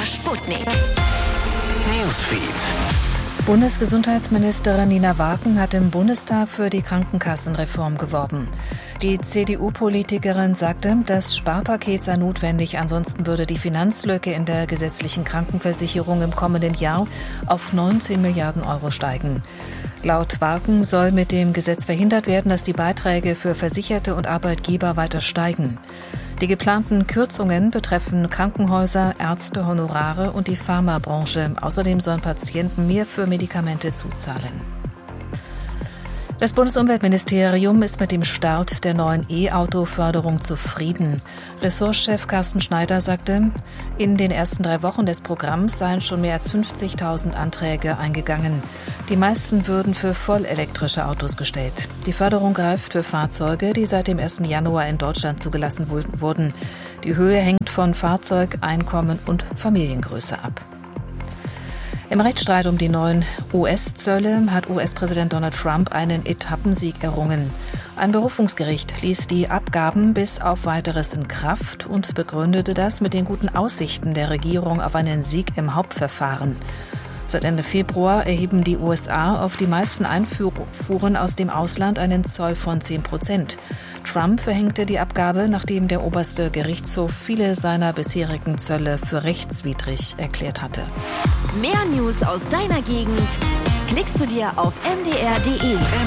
Sputnik Newsfeed. Bundesgesundheitsministerin Nina Waken hat im Bundestag für die Krankenkassenreform geworben. Die CDU-Politikerin sagte, das Sparpaket sei notwendig, ansonsten würde die Finanzlücke in der gesetzlichen Krankenversicherung im kommenden Jahr auf 19 Milliarden Euro steigen. Laut Waken soll mit dem Gesetz verhindert werden, dass die Beiträge für Versicherte und Arbeitgeber weiter steigen. Die geplanten Kürzungen betreffen Krankenhäuser, Ärzte, Honorare und die Pharmabranche. Außerdem sollen Patienten mehr für Medikamente zuzahlen. Das Bundesumweltministerium ist mit dem Start der neuen E-Auto-Förderung zufrieden. Ressortchef Carsten Schneider sagte, in den ersten 3 Wochen des Programms seien schon mehr als 50.000 Anträge eingegangen. Die meisten würden für vollelektrische Autos gestellt. Die Förderung greift für Fahrzeuge, die seit dem 1. Januar in Deutschland zugelassen wurden. Die Höhe hängt von Fahrzeug, Einkommen und Familiengröße ab. Im Rechtsstreit um die neuen US-Zölle hat US-Präsident Donald Trump einen Etappensieg errungen. Ein Berufungsgericht ließ die Abgaben bis auf Weiteres in Kraft und begründete das mit den guten Aussichten der Regierung auf einen Sieg im Hauptverfahren. Seit Ende Februar erheben die USA auf die meisten Einfuhren aus dem Ausland einen Zoll von 10%. Trump verhängte die Abgabe, nachdem der oberste Gerichtshof viele seiner bisherigen Zölle für rechtswidrig erklärt hatte. Mehr News aus deiner Gegend klickst du dir auf mdr.de.